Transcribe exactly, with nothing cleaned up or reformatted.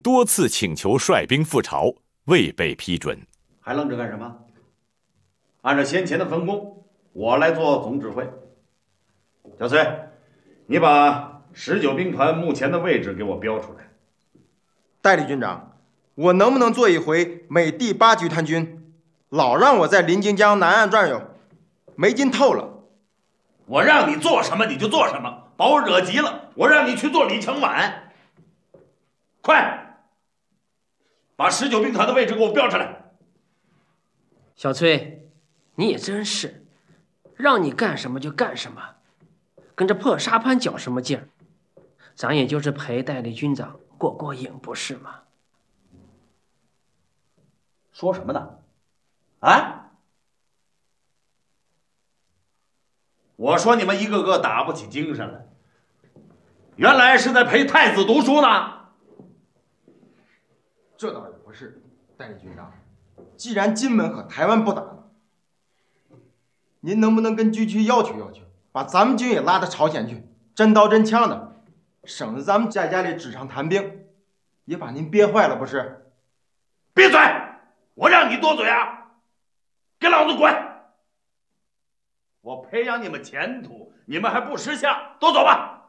多次请求率兵赴朝，未被批准。 还愣着干什么？按照先前的分工，我来做总指挥。小崔，你把十九兵团目前的位置给我标出来。 代理军长，我能不能做一回美第八集团军？老让我在临津江南岸转悠，没劲透了。 我让你做什么你就做什么，把我惹急了，我让你去做李承晚。快，把十九兵团的位置给我标出来。 小崔，你也真是，让你干什么就干什么，跟这破沙盘搅什么劲儿？咱也就是陪代理军长过过瘾，不是吗？ 说什么呢？啊？我说你们一个个打不起精神来，原来是在陪太子读书呢。 这倒也不是，代理军长，既然金门和台湾不打了，您能不能跟军区要求要求，把咱们军也拉到朝鲜去，真刀真枪的，省得咱们在家里纸上谈兵，也把您憋坏了不是？ 闭嘴！我让你多嘴啊！给老子滚！我培养你们前途，你们还不识相，都走吧。